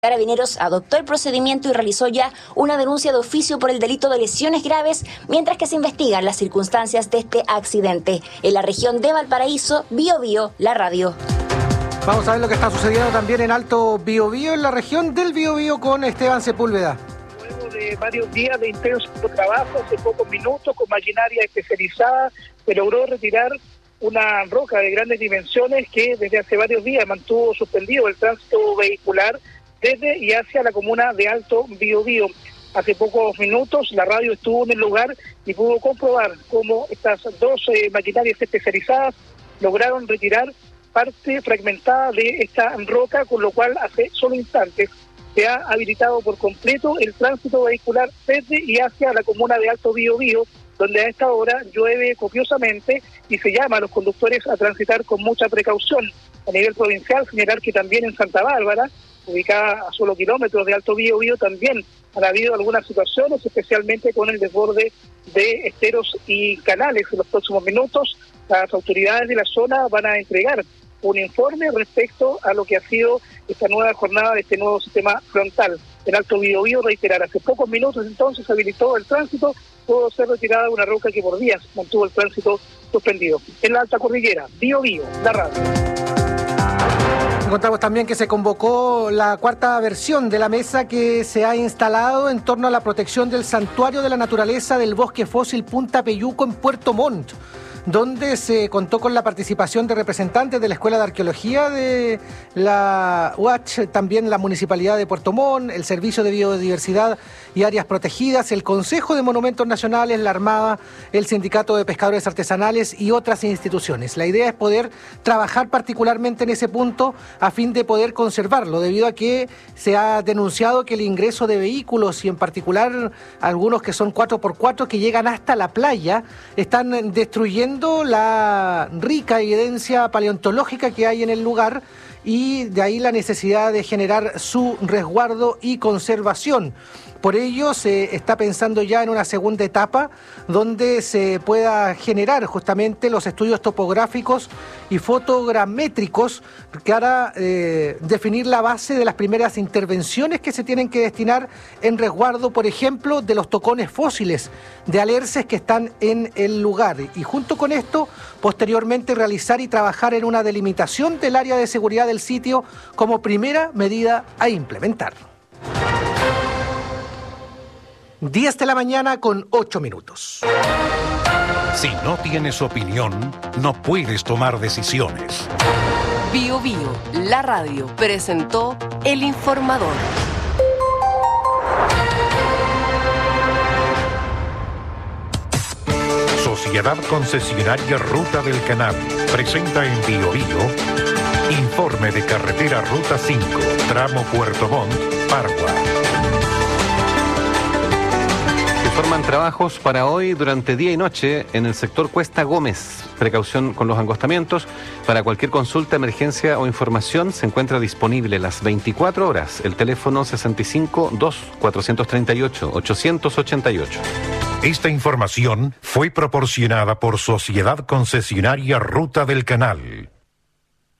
Carabineros adoptó el procedimiento y realizó ya una denuncia de oficio por el delito de lesiones graves, mientras que se investigan las circunstancias de este accidente. En la región de Valparaíso, Biobío, la radio. Vamos a ver lo que está sucediendo también en Alto Biobío, en la región del Biobío, con Esteban Sepúlveda. Luego de varios días de intenso trabajo, hace pocos minutos, con maquinaria especializada, se logró retirar una roca de grandes dimensiones que desde hace varios días mantuvo suspendido el tránsito vehicular desde y hacia la comuna de Alto Biobío. Hace pocos minutos la radio estuvo en el lugar y pudo comprobar cómo estas dos maquinarias especializadas lograron retirar parte fragmentada de esta roca, con lo cual hace solo instantes se ha habilitado por completo el tránsito vehicular desde y hacia la comuna de Alto Biobío, donde a esta hora llueve copiosamente y se llama a los conductores a transitar con mucha precaución. A nivel provincial, señalar que también en Santa Bárbara, ubicada a solo kilómetros de Alto Biobío, también han habido algunas situaciones, especialmente con el desborde de esteros y canales. En los próximos minutos, las autoridades de la zona van a entregar un informe respecto a lo que ha sido esta nueva jornada de este nuevo sistema frontal. En Alto Biobío, reiterar, hace pocos minutos entonces habilitó el tránsito, pudo ser retirada una roca que por días mantuvo el tránsito suspendido. En la alta cordillera, Biobío, la radio. Contamos también que se convocó la cuarta versión de la mesa que se ha instalado en torno a la protección del santuario de la naturaleza del bosque fósil Punta Peyuco en Puerto Montt, donde se contó con la participación de representantes de la Escuela de Arqueología de la UACH, también la Municipalidad de Puerto Montt, el Servicio de Biodiversidad y Áreas Protegidas, el Consejo de Monumentos Nacionales, la Armada, el Sindicato de Pescadores Artesanales y otras instituciones. La idea es poder trabajar particularmente en ese punto a fin de poder conservarlo, debido a que se ha denunciado que el ingreso de vehículos, y en particular algunos que son 4x4 que llegan hasta la playa, están destruyendo la rica evidencia paleontológica que hay en el lugar, y de ahí la necesidad de generar su resguardo y conservación. Por ello se está pensando ya en una segunda etapa donde se pueda generar justamente los estudios topográficos y fotogramétricos para definir la base de las primeras intervenciones que se tienen que destinar en resguardo, por ejemplo, de los tocones fósiles de alerces que están en el lugar. Y junto con esto, posteriormente realizar y trabajar en una delimitación del área de seguridad del sitio como primera medida a implementar. 10 de la mañana con 8 minutos. Si no tienes opinión, no puedes tomar decisiones. Biobío, la radio, presentó El Informador. Sociedad Concesionaria Ruta del Canal presenta en Biobío informe de carretera Ruta 5, tramo Puerto Montt, Pargua. Forman trabajos para hoy durante día y noche en el sector Cuesta Gómez. Precaución con los angostamientos. Para cualquier consulta, emergencia o información se encuentra disponible las 24 horas. El teléfono 65-2-438-888. Esta información fue proporcionada por Sociedad Concesionaria Ruta del Canal.